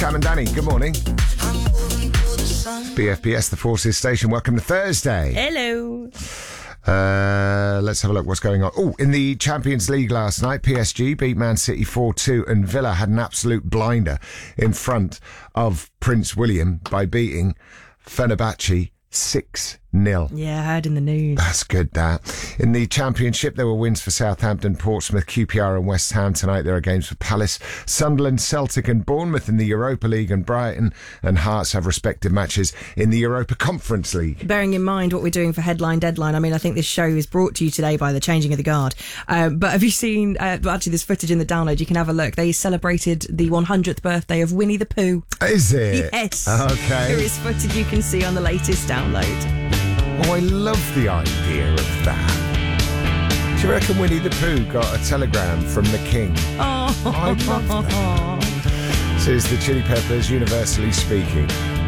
Sam and Danny, good morning. BFBS, the Forces Station. Welcome to Thursday. Hello. Let's have a look what's going on. Oh, in the Champions League last night, PSG beat Man City 4-2 and Villa had an absolute blinder in front of Prince William by beating Fenerbahce 6-0. Yeah, I heard in the news. That's good, that. In the Championship, there were wins for Southampton, Portsmouth, QPR and West Ham. Tonight there are games for Palace, Sunderland, Celtic and Bournemouth in the Europa League, and Brighton and Hearts have respective matches in the Europa Conference League. Bearing in mind what we're doing for Headline Deadline, I mean, I think this show is brought to you today by the changing of the guard. But have you seen, actually there's footage in the download, you can have a look. They celebrated the 100th birthday of Winnie the Pooh. Is it? Yes. Okay. There is footage you can see on the latest download. Oh, I love the idea of that. Do you reckon Winnie the Pooh got a telegram from the King? Oh, I love that. Says the Chili Peppers, Universally Speaking.